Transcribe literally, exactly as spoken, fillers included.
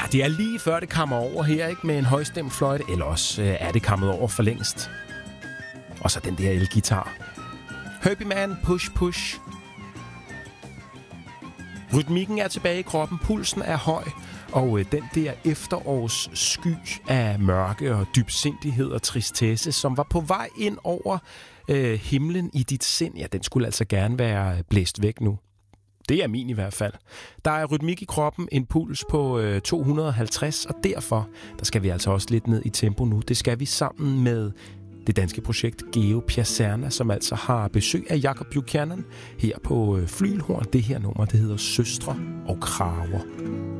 det er lige før det kommer over her, ikke, med en højstemt fløjte, eller også øh, er det kommet over for længst. Og så den der elgitar. Herbie Mann, Push Push. Rytmikken er tilbage i kroppen, pulsen er høj, og øh, den der efterårs sky af mørke og dybsindighed og tristesse, som var på vej ind over øh, himlen i dit sind, ja, den skulle altså gerne være blæst væk nu. Det er min i hvert fald. Der er rytmik i kroppen, en puls på øh, to hundrede og halvtreds, og derfor der skal vi altså også lidt ned i tempo nu. Det skal vi sammen med det danske projekt Geo Piacerna, som altså har besøg af Jacob Buchanan her på øh, Flyghelhorn. Det her nummer, det hedder Søstre og Kraver.